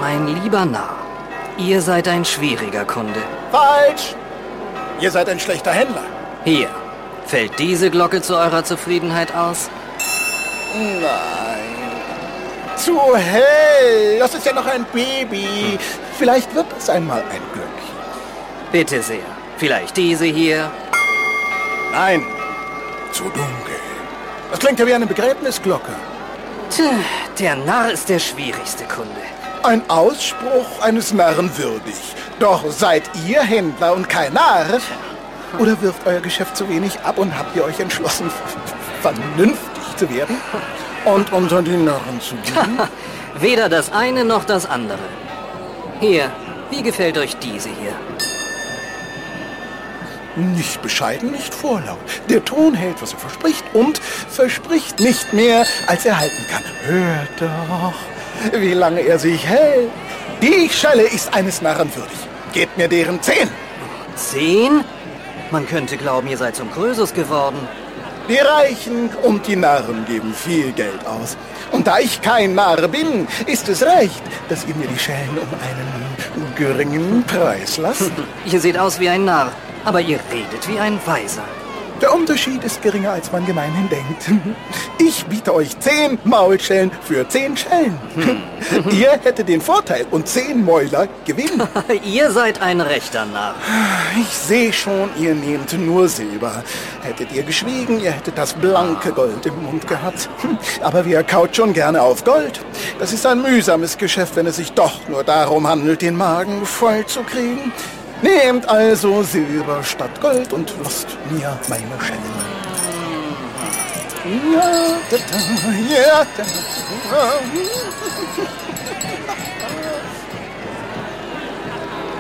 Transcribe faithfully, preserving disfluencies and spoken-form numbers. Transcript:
Mein lieber Narr, ihr seid ein schwieriger Kunde. Falsch! Ihr seid ein schlechter Händler. Hier, fällt diese Glocke zu eurer Zufriedenheit aus? Nein. Zu hell. Das ist ja noch ein Baby. Vielleicht wird es einmal ein Glöckchen. Bitte sehr. Vielleicht diese hier? Nein. Zu dunkel. Das klingt ja wie eine Begräbnisglocke. Tja, der Narr ist der schwierigste Kunde. Ein Ausspruch eines Narren würdig. Doch seid ihr Händler und kein Narr? Oder wirft euer Geschäft zu wenig ab und habt ihr euch entschlossen, vernünftig zu werden und unter die Narren zu gehen? Weder das eine noch das andere. Hier, wie gefällt euch diese hier? Nicht bescheiden, nicht vorlaut. Der Ton hält, was er verspricht und verspricht nicht mehr, als er halten kann. Hört doch, wie lange er sich hält. Die Schelle ist eines Narren würdig. Gebt mir deren zehn. Zehn? Man könnte glauben, ihr seid zum Krösus geworden. Die Reichen und die Narren geben viel Geld aus. Und da ich kein Narr bin, ist es recht, dass ihr mir die Schellen um einen geringen Preis lasst. Ihr seht aus wie ein Narr, aber ihr redet wie ein Weiser. Der Unterschied ist geringer, als man gemeinhin denkt. Ich biete euch zehn Maulschellen für zehn Schellen. Hm. Ihr hättet den Vorteil und zehn Mäuler gewinnen. Ihr seid ein rechter Narr. Ich sehe schon, ihr nehmt nur Silber. Hättet ihr geschwiegen, ihr hättet das blanke Gold im Mund gehabt. Aber wer kaut schon gerne auf Gold? Das ist ein mühsames Geschäft, wenn es sich doch nur darum handelt, den Magen voll zu kriegen. Nehmt also Silber statt Gold und lasst mir meine Schellen. Ja, da, da, ja, da, da.